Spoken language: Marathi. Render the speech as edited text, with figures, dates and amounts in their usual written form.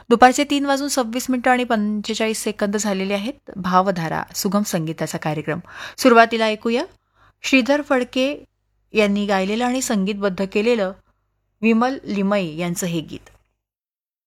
दुपारचे 3:26 आणि 45 झालेले आहेत. भावधारा सुगम संगीताचा कार्यक्रम. सुरुवातीला ऐकूया श्रीधर फडके यांनी गायलेलं आणि संगीतबद्ध केलेलं विमल लिमये यांचं हे गीत.